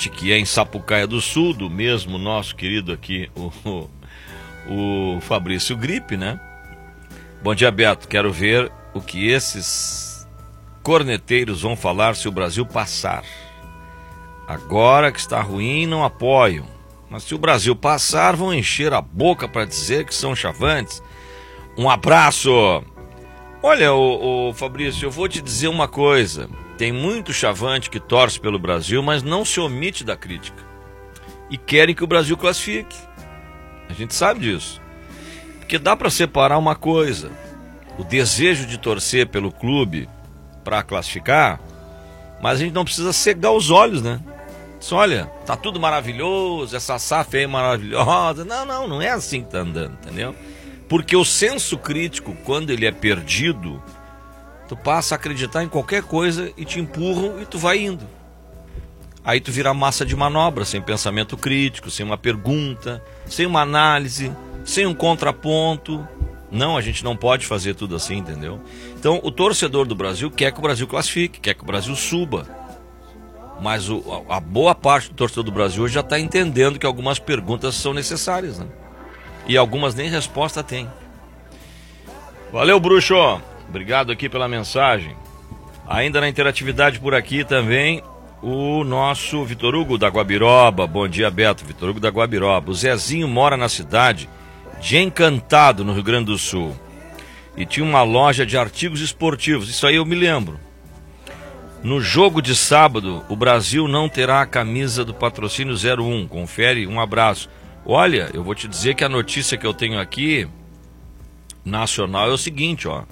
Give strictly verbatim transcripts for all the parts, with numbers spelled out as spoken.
Chavante, que é em Sapucaia do Sul, do mesmo nosso querido aqui, o, o, o Fabrício Gripe, né? Bom dia, Beto. Quero ver o que esses corneteiros vão falar se o Brasil passar. Agora que está ruim, não apoiam. Mas se o Brasil passar, vão encher a boca para dizer que são chavantes. Um abraço! Olha, o, o Fabrício, eu vou te dizer uma coisa. Tem muito chavante que torce pelo Brasil, mas não se omite da crítica. E querem que o Brasil classifique. A gente sabe disso. Porque dá para separar uma coisa. O desejo de torcer pelo clube para classificar, mas a gente não precisa cegar os olhos, né? Só olha, tá tudo maravilhoso, essa S A F aí é maravilhosa. Não, não, não é assim que tá andando, entendeu? Porque o senso crítico, quando ele é perdido, tu passa a acreditar em qualquer coisa e te empurram e tu vai indo. Aí tu vira massa de manobra, sem pensamento crítico, sem uma pergunta, sem uma análise, sem um contraponto. Não, a gente não pode fazer tudo assim, entendeu? Então, o torcedor do Brasil quer que o Brasil classifique, quer que o Brasil suba. Mas o, a, a boa parte do torcedor do Brasil hoje já está entendendo que algumas perguntas são necessárias, né? E algumas nem resposta tem. Valeu, bruxo! Obrigado aqui pela mensagem. Ainda na interatividade por aqui também, o nosso Vitor Hugo da Guabiroba. Bom dia, Beto. Vitor Hugo da Guabiroba. O Zezinho mora na cidade de Encantado, no Rio Grande do Sul. E tinha uma loja de artigos esportivos. Isso aí eu me lembro. No jogo de sábado, o Brasil não terá a camisa do patrocínio zero um. Confere, um abraço. Olha, eu vou te dizer que a notícia que eu tenho aqui, nacional, é o seguinte, ó.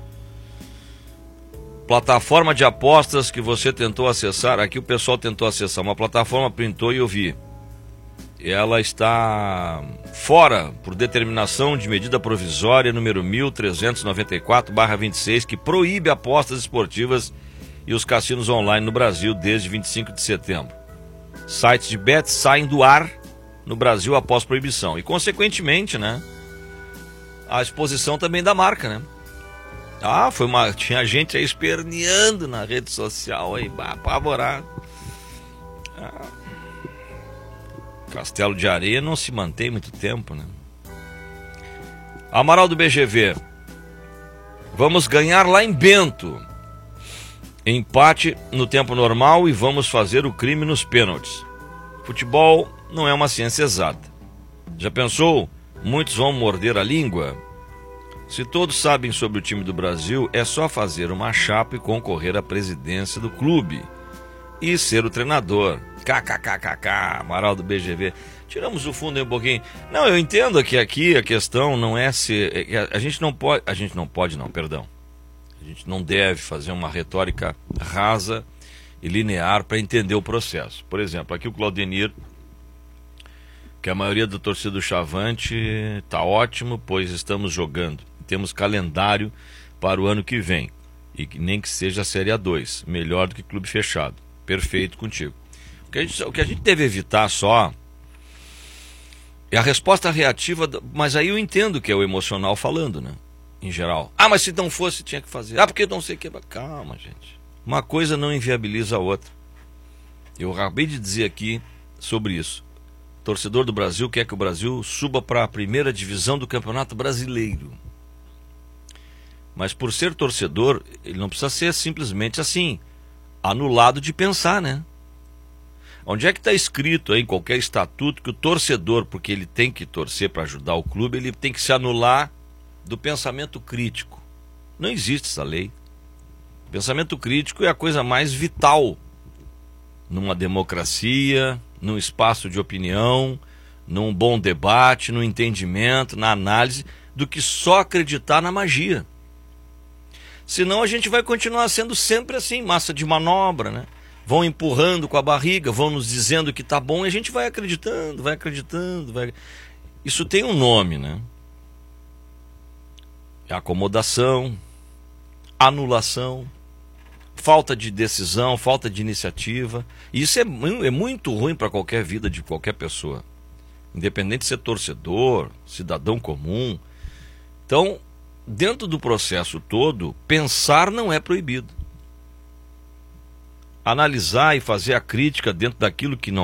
Plataforma de apostas que você tentou acessar, aqui o pessoal tentou acessar, uma plataforma printou e eu vi. Ela está fora por determinação de medida provisória número mil trezentos e noventa e quatro barra vinte e seis, que proíbe apostas esportivas e os cassinos online no Brasil desde vinte e cinco de setembro. Sites de bets saem do ar no Brasil após proibição. E, consequentemente, né, a exposição também da marca, né? Ah, foi uma... tinha gente aí esperneando na rede social, aí, apavorado. Ah, Castelo de Areia não se mantém muito tempo, né? Amaral do B G V. Vamos ganhar lá em Bento. Empate no tempo normal e vamos fazer o crime nos pênaltis. Futebol não é uma ciência exata. Já pensou? Muitos vão morder a língua? Se todos sabem sobre o time do Brasil, é só fazer uma chapa e concorrer à presidência do clube. E ser o treinador. Kkkk, Amaral do B G V. Tiramos o fundo aí um pouquinho. Não, eu entendo que aqui a questão não é se... A gente não pode... A gente não pode não, perdão. A gente não deve fazer uma retórica rasa e linear para entender o processo. Por exemplo, aqui o Claudenir, que a maioria do torcedor do Chavante está ótimo, pois estamos jogando. Temos calendário para o ano que vem. E que nem que seja a Série A dois. Melhor do que clube fechado. Perfeito contigo. O que a gente, o que a gente deve evitar só é a resposta reativa, mas aí eu entendo que é o emocional falando, né? Em geral. Ah, mas se não fosse, tinha que fazer. Ah, porque não sei o que. Calma, gente. Uma coisa não inviabiliza a outra. Eu acabei de dizer aqui sobre isso. O torcedor do Brasil quer que o Brasil suba para a primeira divisão do Campeonato Brasileiro. Mas por ser torcedor, ele não precisa ser simplesmente assim, anulado de pensar, né? Onde é que está escrito aí, em qualquer estatuto, que o torcedor, porque ele tem que torcer para ajudar o clube, ele tem que se anular do pensamento crítico? Não existe essa lei. O pensamento crítico é a coisa mais vital numa democracia, num espaço de opinião, num bom debate, no entendimento, na análise, do que só acreditar na magia. Senão a gente vai continuar sendo sempre assim, massa de manobra, né? Vão empurrando com a barriga, vão nos dizendo que tá bom e a gente vai acreditando, vai acreditando, vai... Isso tem um nome, né? É acomodação, anulação, falta de decisão, falta de iniciativa. E isso é, é muito ruim para qualquer vida de qualquer pessoa. Independente de ser torcedor, cidadão comum. Então, dentro do processo todo, pensar não é proibido. Analisar e fazer a crítica dentro daquilo que não